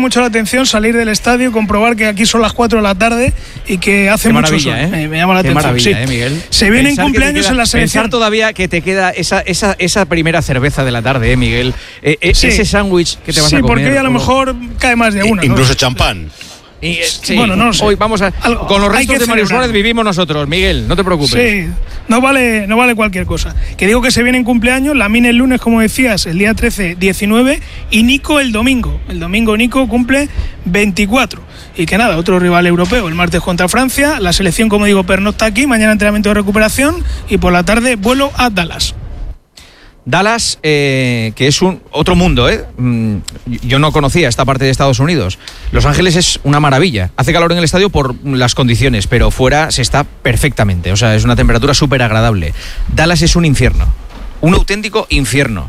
mucho la atención salir del estadio y comprobar que aquí son las 4 de la tarde y que hace mucho sol. Me llama la atención. Maravilla, sí. Miguel. Se vienen cumpleaños en la selección. Pensar todavía que te queda esa primera cerveza de la tarde, Miguel. Sí. Ese sándwich que te vas a comer. Sí, porque hoy a lo mejor cae más de una. Incluso champán. Sí. Bueno, no lo sé. Hoy vamos a... Con los restos de Mario Suárez vivimos nosotros, Miguel, no te preocupes. Sí, no vale cualquier cosa. Que digo que se vienen cumpleaños, Lamine el lunes, como decías, el día 13, 19, y Nico el domingo. El domingo Nico cumple 24. Y que nada, otro rival europeo, el martes contra Francia. La selección, como digo, pernocta aquí, mañana entrenamiento de recuperación y por la tarde vuelo a Dallas. Dallas, que es otro mundo, ¿eh? Yo no conocía esta parte de Estados Unidos. Los Ángeles es una maravilla. Hace calor en el estadio por las condiciones, pero fuera se está perfectamente. O sea, es una temperatura súper agradable. Dallas es un infierno, un auténtico infierno.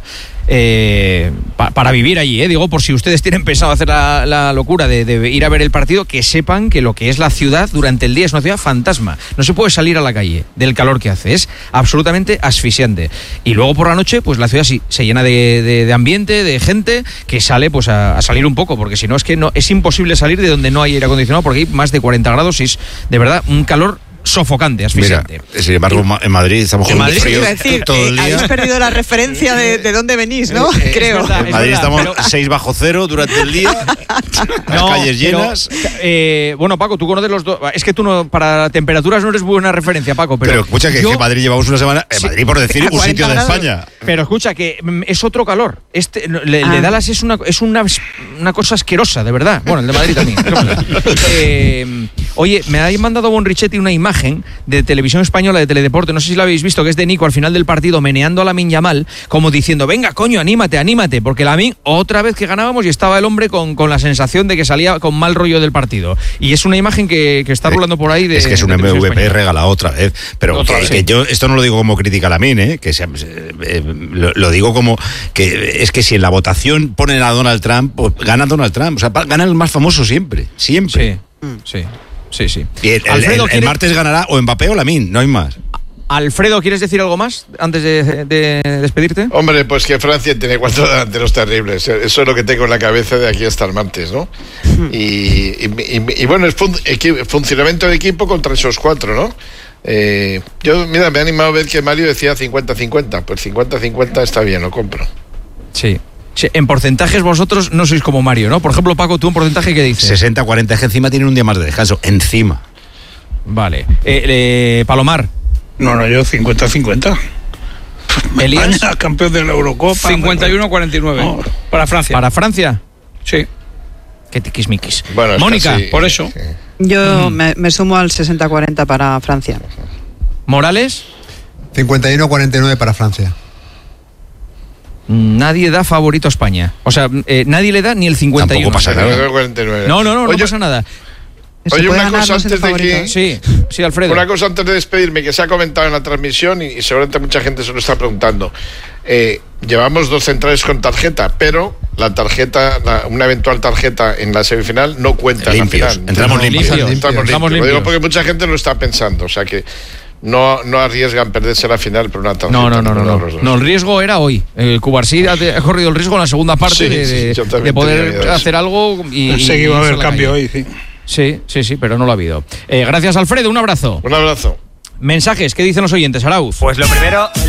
Para vivir allí, digo, por si ustedes tienen pensado hacer la locura de ir a ver el partido, que sepan que lo que es la ciudad durante el día es una ciudad fantasma. No se puede salir a la calle del calor que hace, es absolutamente asfixiante. Y luego por la noche, pues la ciudad sí se llena de ambiente, de gente que sale pues a salir un poco, porque si no es imposible salir de donde no hay aire acondicionado, porque hay más de 40 grados y es de verdad un calor sofocante, asfixiante. Mira, sin embargo, en Madrid estamos con un frío todo el día. Habéis perdido la referencia de dónde venís, ¿no? Creo. En Madrid estamos 6 bajo cero durante el día, las calles llenas. Bueno, Paco, tú conoces los dos. Es que tú no, para temperaturas no eres buena referencia, Paco. Pero escucha que en Madrid llevamos una semana. En Madrid, por decir un sitio de España. Pero escucha que es otro calor. Le Dallas es una cosa asquerosa, de verdad. Bueno, el de Madrid también. Oye, me ha mandado Bon Richetti una imagen de Televisión Española, de Teledeporte, no sé si la habéis visto, que es de Nico al final del partido meneando a Lamine Yamal, como diciendo, venga coño, anímate, porque Lamine, otra vez que ganábamos y estaba el hombre con la sensación de que salía con mal rollo del partido. Y es una imagen que está rulando por ahí. Es que es un MVP regalado otra vez. Pero que yo esto no lo digo como crítica a Lamine, lo digo como que es que si en la votación ponen a Donald Trump, pues gana Donald Trump. O sea, gana el más famoso siempre. Sí. Y el martes ganará o Mbappé o Lamine, no hay más. Alfredo, ¿quieres decir algo más antes de despedirte? Hombre, pues que Francia tiene 4 delanteros terribles. Eso es lo que tengo en la cabeza de aquí hasta el martes, ¿no? Y bueno, es funcionamiento de equipo contra esos 4, ¿no? Yo, mira, me ha animado a ver que Mario decía 50-50. Pues 50-50 está bien, lo compro. Sí. En porcentajes vosotros no sois como Mario, ¿no? Por ejemplo, Paco, ¿tú un porcentaje qué dices? 60-40, es que encima tienen un día más de descanso. Encima. Vale. Palomar. No, yo 50-50. Elías. España, campeón de la Eurocopa. 51-49. Para Francia. ¿Para Francia? Sí. Qué tiquismiquis. Bueno, Mónica. Por eso. Sí. Yo me sumo al 60-40 para Francia. ¿Morales? 51-49 para Francia. Nadie da favorito a España. O sea, nadie le da ni el 51. Tampoco pasa nada. 49. No pasa nada. Oye, una cosa antes de que... Sí, Alfredo. Una cosa antes de despedirme, que se ha comentado en la transmisión y seguramente mucha gente se lo está preguntando. Llevamos 2 centrales con tarjeta, pero la tarjeta, una eventual tarjeta en la semifinal no cuenta limpios. en la final. Entramos limpios. Lo digo porque mucha gente lo está pensando, o sea que no arriesgan perderse la final por una tarjeta. No, el riesgo era hoy. El Cubarsí ha corrido el riesgo en la segunda parte de poder hacer algo y pensé que iba a haber cambio hoy, sí, pero no lo ha habido. Gracias, Alfredo, un abrazo. Un abrazo. Mensajes, ¿qué dicen los oyentes, Arauz? Pues lo primero...